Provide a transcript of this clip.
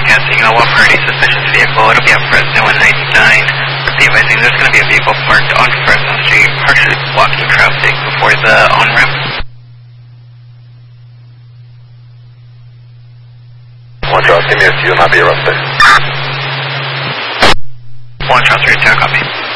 broadcasting a low priority suspicious vehicle. It'll be at Fresno and 99. The advising there's going to be a vehicle parked on Fresno Street, partially blocking traffic before the on-ramp. One Charles, give me a few and I'll be right there. One Charles, ready to copy.